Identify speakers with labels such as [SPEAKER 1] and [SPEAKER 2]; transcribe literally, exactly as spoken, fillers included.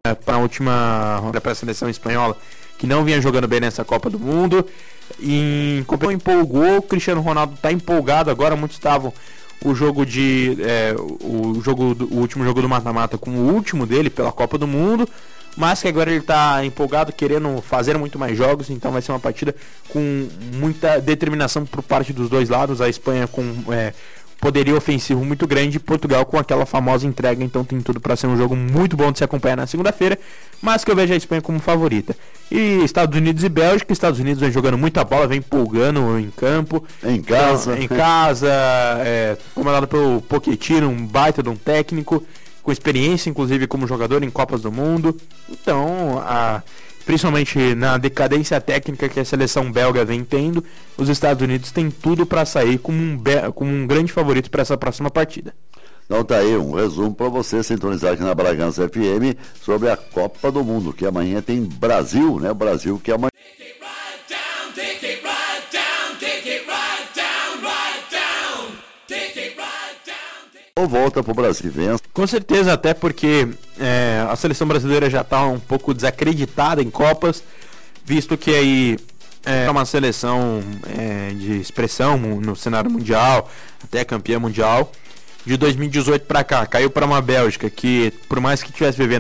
[SPEAKER 1] para a última rodada para a seleção espanhola, que não vinha jogando bem nessa Copa do Mundo. E empolgou, o Cristiano Ronaldo está empolgado agora. Muitos estavam o jogo de é, o jogo do, o último jogo do mata-mata como o último dele pela Copa do Mundo, mas que agora ele está empolgado, querendo fazer muito mais jogos. Então vai ser uma partida com muita determinação por parte dos dois lados. A Espanha com é, poderio ofensivo muito grande, Portugal com aquela famosa entrega. Então tem tudo para ser um jogo muito bom de se acompanhar na segunda-feira, mas que eu vejo a Espanha como favorita. E Estados Unidos e Bélgica. Estados Unidos vem jogando muita bola, vem empolgando em campo,
[SPEAKER 2] em casa,
[SPEAKER 1] então, em casa é, comandado pelo Pochettino, um baita de um técnico com experiência inclusive como jogador em Copas do Mundo. Então a principalmente na decadência técnica que a seleção belga vem tendo, os Estados Unidos têm tudo para sair como um, be- como um grande favorito para essa próxima partida.
[SPEAKER 2] Então tá aí um resumo para você sintonizar aqui na Bragança F M sobre a Copa do Mundo, que amanhã tem Brasil, né? O Brasil que amanhã... Ou volta pro Brasil, vence.
[SPEAKER 1] Com certeza, até porque é, a seleção brasileira já está um pouco desacreditada em Copas, visto que aí é uma seleção é, de expressão no cenário mundial, até campeã mundial. De dois mil e dezoito para cá, caiu para uma Bélgica que, por mais que estivesse vivendo